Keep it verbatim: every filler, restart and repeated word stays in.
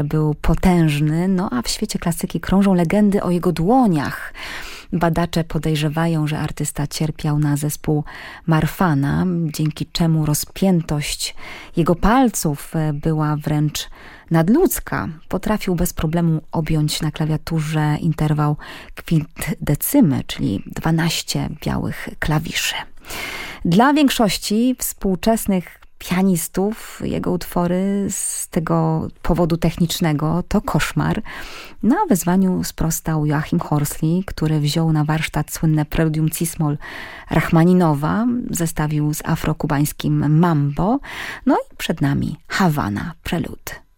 był potężny, no a w świecie klasyki krążą legendy o jego dłoniach. Badacze podejrzewają, że artysta cierpiał na zespół Marfana, dzięki czemu rozpiętość jego palców była wręcz nadludzka. Potrafił bez problemu objąć na klawiaturze interwał kwintdecymy, czyli dwanaście białych klawiszy. Dla większości współczesnych pianistów jego utwory z tego powodu technicznego to koszmar. Na wezwaniu sprostał Joachim Horsley, który wziął na warsztat słynne preludium cis-moll Rachmaninowa, zestawił z afrokubańskim mambo, no i przed nami Havana Prelude.